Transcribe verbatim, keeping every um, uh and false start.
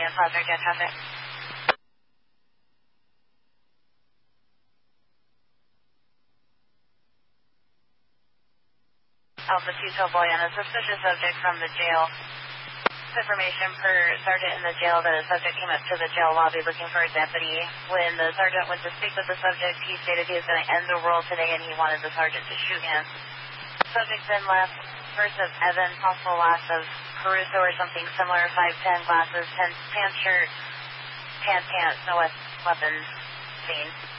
and Plaza Jet traffic. Alpha two Toboy on a suspicious subject from the jail. Information per sergeant in the jail that a subject came up to the jail lobby looking for a deputy. When the sergeant went to speak with the subject, he stated he was going to end the world today and he wanted the sergeant to shoot him. Subject then left. First of Evan, possible loss of Caruso or something similar, five ten glasses, ten pants shirt, pants pants, no weapons seen.